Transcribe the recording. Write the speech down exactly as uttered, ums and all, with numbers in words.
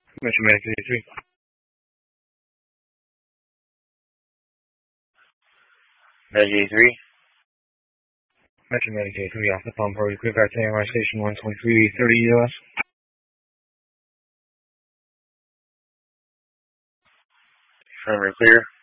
Metro Medicaid eighty-three. Medicaid eighty-three. Metro Medicaid eighty-three off the phone for you. Quick back to A M R station one twenty-three thirty U S. Confirm you're clear.